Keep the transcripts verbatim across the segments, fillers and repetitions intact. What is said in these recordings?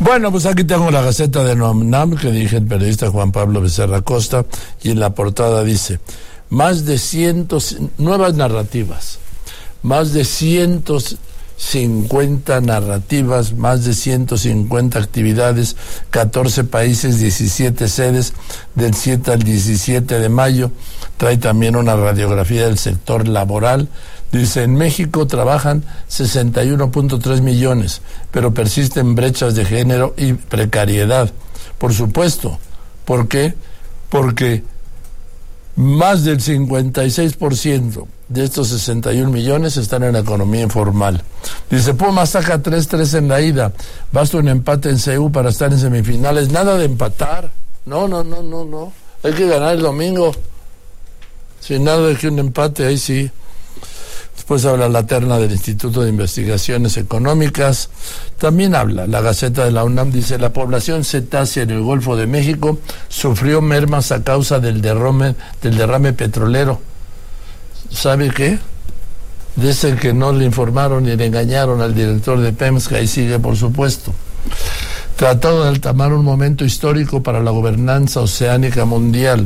Bueno, pues aquí tengo la Gaceta de la UNAM que dirige el periodista Juan Pablo Becerra Costa, y en la portada dice: más de cientos, nuevas narrativas, más de cientos cincuenta narrativas, más de ciento cincuenta actividades, catorce países, diecisiete sedes, del siete al diecisiete de mayo. Trae también una radiografía del sector laboral. Dice: en México trabajan sesenta y uno punto tres millones, pero persisten brechas de género y precariedad. Por supuesto. ¿Por qué? Porque más del cincuenta y seis por ciento de estos sesenta y un millones están en la economía informal. Dice: Pumas saca tres tres en la ida, basta un empate en C U para estar en semifinales. Nada de empatar, no, no, no, no, no, hay que ganar el domingo, sin nada de que un empate, ahí sí. Después habla la terna del Instituto de Investigaciones Económicas. También habla la Gaceta de la UNAM, dice: la población cetácea en el Golfo de México sufrió mermas a causa del derrame, del derrame petrolero. ¿Sabe qué? Dice que no le informaron ni le engañaron al director de Pemex, que ahí sigue, por supuesto. Tratado de altamar un momento histórico para la gobernanza oceánica mundial.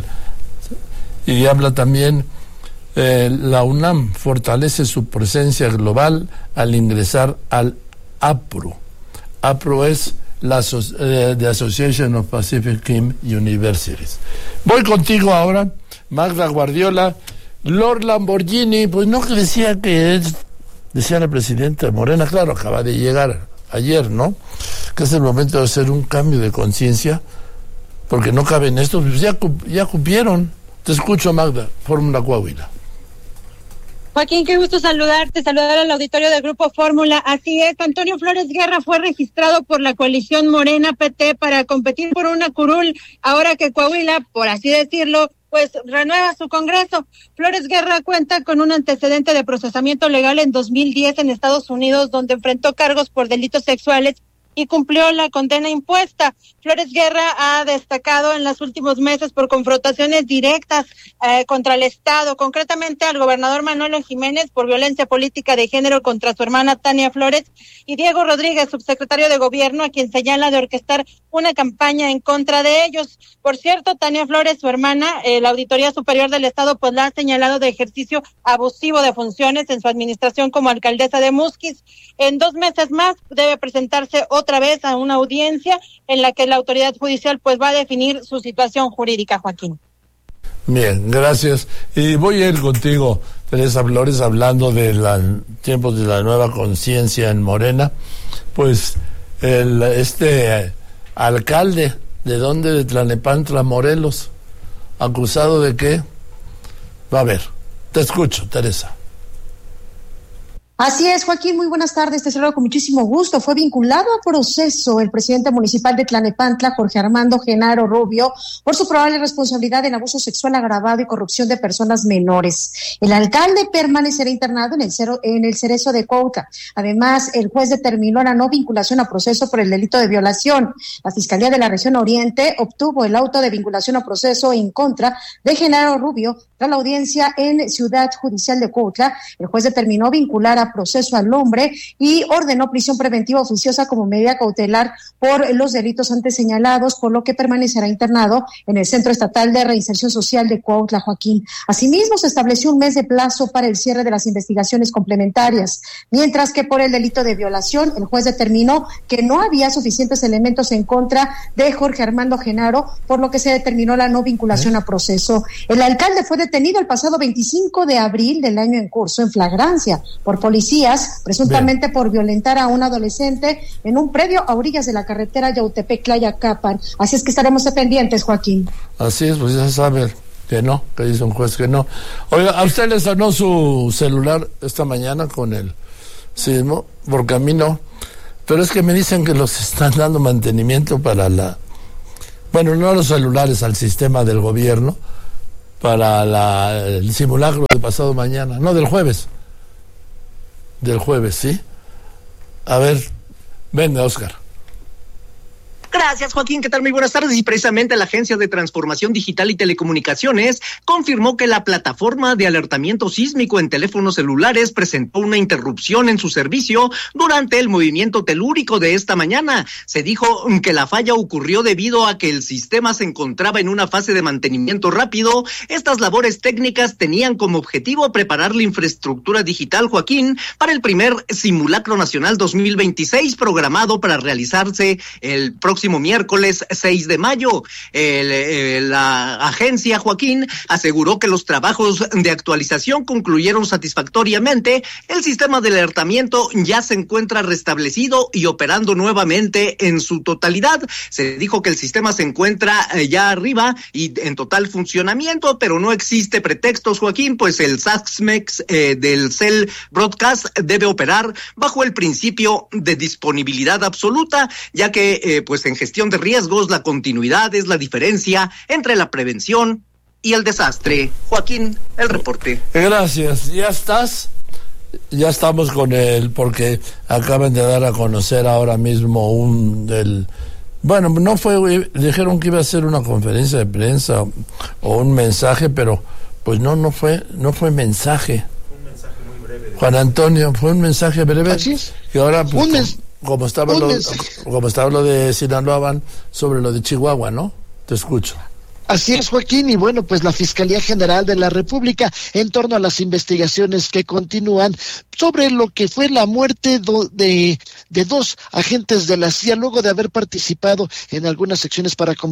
Y habla también: eh, la UNAM fortalece su presencia global al ingresar al APRO. APRO es la eh, The Association of Pacific Rim Universities. Voy contigo ahora, Magda Guardiola. Lord Lamborghini, pues no, que decía que es, decía la presidenta Morena, claro, acaba de llegar ayer, ¿no? Que es el momento de hacer un cambio de conciencia, porque no caben estos, pues ya, ya cumplieron. Te escucho, Magda, Fórmula Coahuila. Joaquín, qué gusto saludarte, saludar al auditorio del Grupo Fórmula. Así es, Antonio Flores Guerra fue registrado por la coalición Morena P T para competir por una curul, ahora que Coahuila, por así decirlo, pues renueva su Congreso. Flores Guerra cuenta con un antecedente de procesamiento legal en dos mil diez en Estados Unidos, donde enfrentó cargos por delitos sexuales y cumplió la condena impuesta. Flores Guerra ha destacado en los últimos meses por confrontaciones directas eh, contra el Estado, concretamente al gobernador Manuel Jiménez por violencia política de género contra su hermana Tania Flores, y Diego Rodríguez, subsecretario de Gobierno, a quien señala de orquestar una campaña en contra de ellos. Por cierto, Tania Flores, su hermana, eh, la Auditoría Superior del Estado, pues la ha señalado de ejercicio abusivo de funciones en su administración como alcaldesa de Musquis. En dos meses más debe presentarse otra vez a una audiencia en la que la autoridad judicial pues va a definir su situación jurídica, Joaquín. Bien, gracias. Y voy a ir contigo, Teresa Flores, hablando de los tiempos de la nueva conciencia en Morena. Pues el este eh, alcalde, ¿de dónde? De Tlalnepantla, Morelos, acusado de qué. Va a ver, te escucho, Teresa. Así es, Joaquín, muy buenas tardes, te saludo con muchísimo gusto. Fue vinculado a proceso el presidente municipal de Tlalnepantla, Jorge Armando Genaro Rubio, por su probable responsabilidad en abuso sexual agravado y corrupción de personas menores. El alcalde permanecerá internado en el, cero, en el Cerezo de Cuautla. Además, el juez determinó la no vinculación a proceso por el delito de violación. La Fiscalía de la Región Oriente obtuvo el auto de vinculación a proceso en contra de Genaro Rubio tras la audiencia en Ciudad Judicial de Cuautla. El juez determinó vincular a proceso al hombre y ordenó prisión preventiva oficiosa como medida cautelar por los delitos antes señalados, por lo que permanecerá internado en el Centro Estatal de Reinserción Social de Cuautla, Joaquín. Asimismo, se estableció un mes de plazo para el cierre de las investigaciones complementarias, mientras que por el delito de violación, el juez determinó que no había suficientes elementos en contra de Jorge Armando Genaro, por lo que se determinó la no vinculación a proceso. El alcalde fue detenido el pasado veinticinco de abril del año en curso en flagrancia por policías, presuntamente Bien. por violentar a un adolescente en un predio a orillas de la carretera Yautepec-Tlayacapan. Así es que estaremos pendientes, Joaquín. Así es, pues ya sabe que no, que dice un juez que no. Oiga, ¿a usted le sonó su celular esta mañana con el sismo? Porque a mí no. Pero es que me dicen que los están dando mantenimiento para la... Bueno, no a los celulares, al sistema del gobierno, para la, el simulacro del pasado mañana, no, del jueves. Del jueves, ¿sí? A ver, venga, Oscar. Gracias. Gracias, Joaquín. ¿Qué tal? Muy buenas tardes. Y precisamente la Agencia de Transformación Digital y Telecomunicaciones confirmó que la plataforma de alertamiento sísmico en teléfonos celulares presentó una interrupción en su servicio durante el movimiento telúrico de esta mañana. Se dijo que la falla ocurrió debido a que el sistema se encontraba en una fase de mantenimiento rápido. Estas labores técnicas tenían como objetivo preparar la infraestructura digital, Joaquín, para el primer simulacro nacional dos mil veintiséis programado para realizarse el próximo miércoles seis de mayo. El, el, la agencia, Joaquín, aseguró que los trabajos de actualización concluyeron satisfactoriamente. El sistema de alertamiento ya se encuentra restablecido y operando nuevamente en su totalidad. Se dijo que el sistema se encuentra eh, ya arriba y en total funcionamiento, pero no existe pretextos, Joaquín, pues el SASMEX eh, del Cell Broadcast debe operar bajo el principio de disponibilidad absoluta, ya que eh, pues en gestión de riesgos la continuidad es la diferencia entre la prevención y el desastre. Joaquín, el reporte. Gracias. ¿Ya estás? Ya estamos con él, porque acaban de dar a conocer ahora mismo un del... Bueno, no fue, dijeron que iba a ser una conferencia de prensa o un mensaje, pero pues no, no fue, no fue mensaje. Un mensaje muy breve. Juan Antonio, fue un mensaje breve. Así es. Que ahora, pues, mes- como, como estaba lo, como estaba lo de Sinaloa, van sobre lo de Chihuahua, ¿no? Te escucho. Así es, Joaquín, y bueno, pues la Fiscalía General de la República, en torno a las investigaciones que continúan sobre lo que fue la muerte do, de, de dos agentes de la C I A, luego de haber participado en algunas secciones para